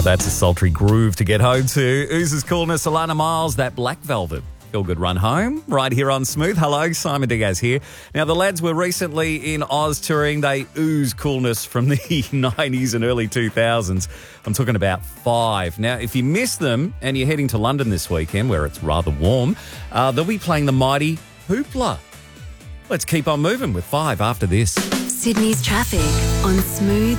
Now that's a sultry groove to get home to. Oozes Coolness, Alana Miles, that Black Velvet. Feel good run home right here on Smooth. Hello, Simon Diaz here. Now, the lads were recently in Oz touring. They ooze coolness from the 90s and early 2000s. I'm talking about Five. Now, if you miss them and you're heading to London this weekend, where it's rather warm, they'll be playing the mighty Hoopla. Let's keep on moving with Five after this. Sydney's traffic on Smooth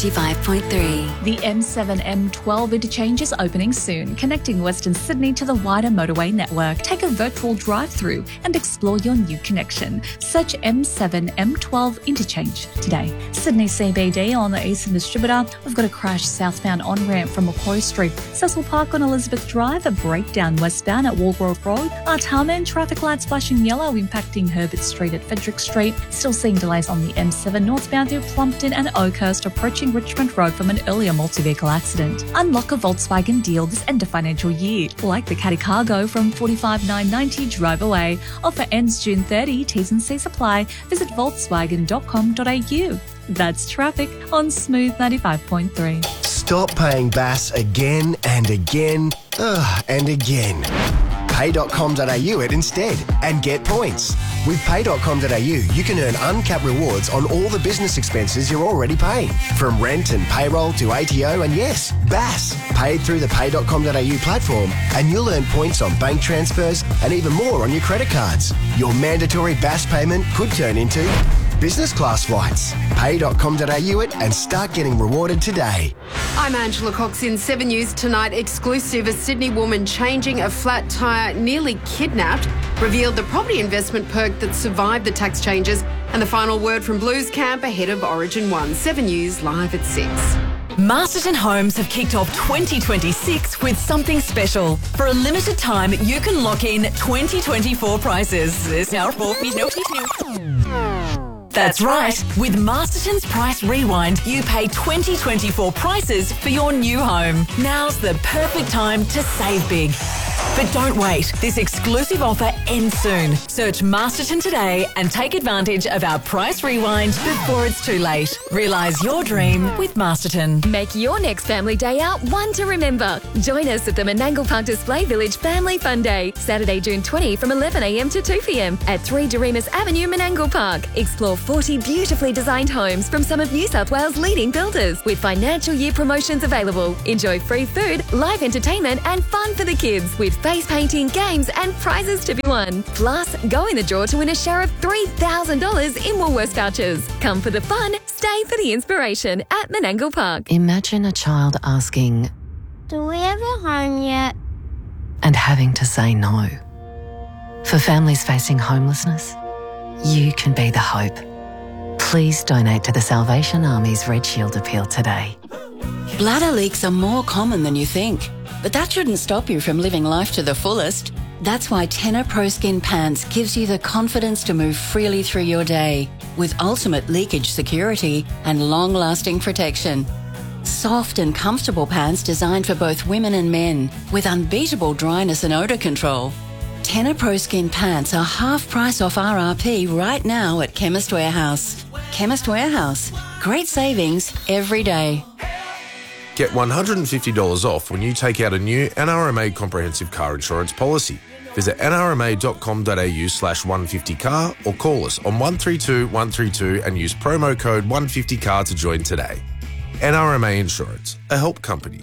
95.3. The M7-M12 interchange is opening soon, connecting Western Sydney to the wider motorway network. Take a virtual drive-through and explore your new connection. Search M7-M12 interchange today. Sydney CBD on the Eastern Distributor. We've got a crash southbound on-ramp from Macquarie Street. Cecil Park on Elizabeth Drive, a breakdown westbound at Walgrove Road. Artarmon, traffic lights flashing yellow impacting Herbert Street at Frederick Street. Still seeing delays on the M7 northbound through Plumpton and Oakhurst, approaching Richmond Road from an earlier multi-vehicle accident. Unlock a Volkswagen deal this end of financial year, like the Caddy Cargo from $45,990 drive away. Offer ends June 30, T's and C's apply. Visit volkswagen.com.au. That's traffic on Smooth 95.3. Stop paying BAS again and again and again. Pay.com.au it instead and get points. With Pay.com.au, you can earn uncapped rewards on all the business expenses you're already paying. From rent and payroll to ATO and yes, BAS. Paid through the Pay.com.au platform and you'll earn points on bank transfers and even more on your credit cards. Your mandatory BAS payment could turn into business class flights. Pay.com.au it and start getting rewarded today. I'm Angela Cox in 7 News Tonight. Exclusive, a Sydney woman changing a flat tyre, nearly kidnapped, revealed the property investment perk that survived the tax changes, and the final word from Blues Camp ahead of Origin 1. 7 News live at 6. Masterton Homes have kicked off 2026 with something special. For a limited time, you can lock in 2024 prices. There's now That's right. With Masterton's Price Rewind, you pay 2024 prices for your new home. Now's the perfect time to save big. But don't wait. This exclusive offer ends soon. Search Masterton today and take advantage of our Price Rewind before it's too late. Realise your dream with Masterton. Make your next family day out one to remember. Join us at the Menangle Park Display Village Family Fun Day, Saturday, June 20 from 11 a.m. to 2 p.m. at 3 Doremus Avenue, Menangle Park. Explore 40 beautifully designed homes from some of New South Wales' leading builders with financial year promotions available. Enjoy free food, live entertainment and fun for the kids with face painting, games and prizes to be won. Plus, go in the draw to win a share of $3,000 in Woolworths vouchers. Come for the fun, stay for the inspiration at Menangle Park. Imagine a child asking, "Do we have a home yet?" and having to say no. For families facing homelessness, you can be the hope. Please donate to the Salvation Army's Red Shield appeal today. Bladder leaks are more common than you think, but that shouldn't stop you from living life to the fullest. That's why Tenor Pro Skin Pants gives you the confidence to move freely through your day with ultimate leakage security and long-lasting protection. Soft and comfortable pants designed for both women and men with unbeatable dryness and odour control. Tenor Pro Skin Pants are half price off RRP right now at Chemist Warehouse. Chemist Warehouse. Great savings every day. Get $150 off when you take out a new NRMA comprehensive car insurance policy. Visit nrma.com.au/150car or call us on 132 132 and use promo code 150car to join today. NRMA Insurance, a help company.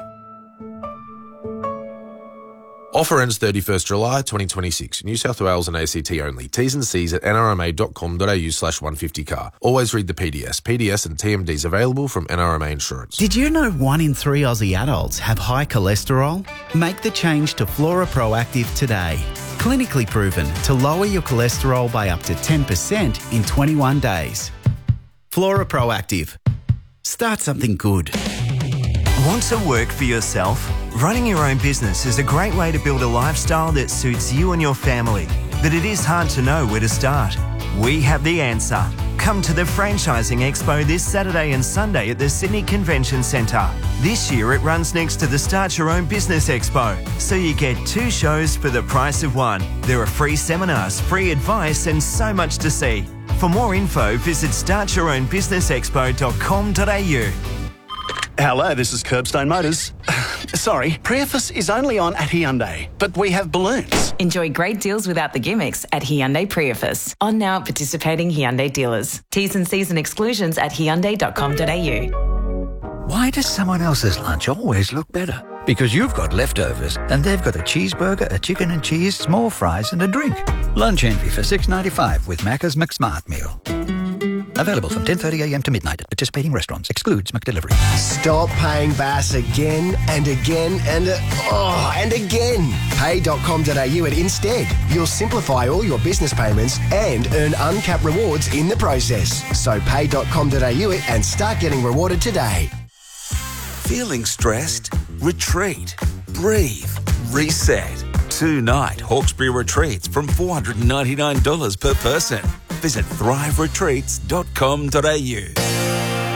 Offer ends 31st July 2026. New South Wales and ACT only. T's and C's at nrma.com.au/150car. Always read the PDS. PDS and TMDs available from NRMA Insurance. Did you know 1 in 3 Aussie adults have high cholesterol? Make the change to Flora Proactive today. Clinically proven to lower your cholesterol by up to 10% in 21 days. Flora Proactive. Start something good. Want to work for yourself? Running your own business is a great way to build a lifestyle that suits you and your family, but it is hard to know where to start. We have the answer. Come to the Franchising Expo this Saturday and Sunday at the Sydney Convention Centre. This year it runs next to the Start Your Own Business Expo, so you get 2 shows for the price of 1. There are free seminars, free advice and so much to see. For more info, visit startyourownbusinessexpo.com.au. Hello, this is Curbstone Motors. Sorry, Priefus is only on at Hyundai, but we have balloons. Enjoy great deals without the gimmicks at Hyundai Priefus. On now at participating Hyundai dealers. T's and C's and exclusions at hyundai.com.au. Why does someone else's lunch always look better? Because you've got leftovers and they've got a cheeseburger, a chicken and cheese, small fries and a drink. Lunch envy for $6.95 with Macca's McSmart Meal. Available from 10:30am to midnight at participating restaurants. Excludes McDelivery. Stop paying Bass again and again and again. Pay.com.au at Instead. You'll simplify all your business payments and earn uncapped rewards in the process. So pay.com.au it and start getting rewarded today. Feeling stressed? Retreat. Breathe. Reset. 2-night Hawkesbury retreats from $499 per person. Visit thriveretreats.com.au.